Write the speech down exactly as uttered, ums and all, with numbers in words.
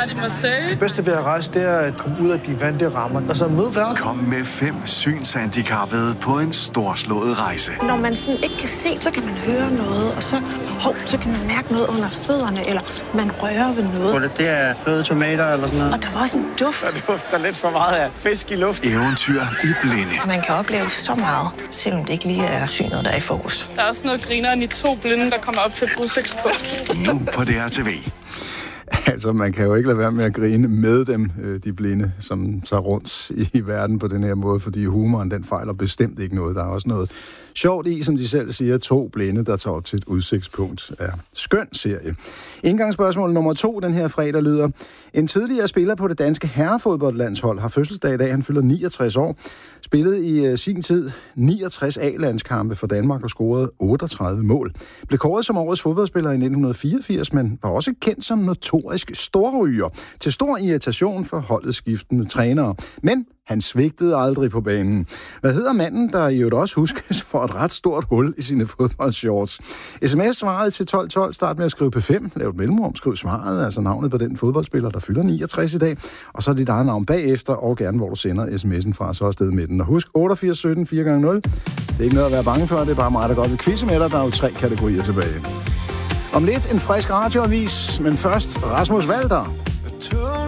vært i Marseille. Det bedste ved at rejse, det er at komme ud af de vante rammer, og så møde verden. Kom med fem synshandicappede på en storslået rejse. Når man sådan ikke kan se, så kan man høre noget, og så, hov, så kan man mærke noget under fødderne, eller man rører ved noget. Det, det er fløde tomater eller sådan noget. Og der var også en duft. Der dufter lidt for meget af fisk i luft. Eventyr i blinde. Man kan opleve så meget, selvom det ikke lige er synet, der er i fokus. Der er også noget grineren i to blinde, der kommer op til et udsigtspunkt. Nu på D R T V. Altså, man kan jo ikke lade være med at grine med dem, de blinde, som tager rundt i verden på den her måde, fordi humoren, den fejler bestemt ikke noget. Der er også noget sjovt i, som de selv siger, to blinde, der tager op til et udsigtspunkt. Ja, skøn serie. Indgangsspørgsmål nummer to den her fredag lyder: en tidligere spiller på det danske herrefodboldlandshold har fødselsdag i dag. Han fylder niogtres år. Spillede i uh, sin tid niogtres A-landskampe for Danmark og scorede otteogtredive mål. Blev kåret som årets fodboldspiller i nitten fireogfirs, men var også kendt som notorisk storryger. Til stor irritation for holdets skiftende trænere. Men han svigtede aldrig på banen. Hvad hedder manden, der i øvrigt også huskes for et ret stort hul i sine fodboldshorts? Sms svaret til tolv tolv. Start med at skrive P fem. Lav et mellemrum. Skriv svaret, altså navnet på den fodboldspiller, der fylder niogtres i dag. Og så dit eget navn bagefter, og gerne hvor du sender sms'en fra, så afsted med den. Og husk otteogfirs sytten fire gange nul. Det er ikke noget at være bange for, det er bare mig, der godt vil quizze med dig. Der er jo tre kategorier tilbage. Om lidt en frisk radioavis, men først Rasmus Walter.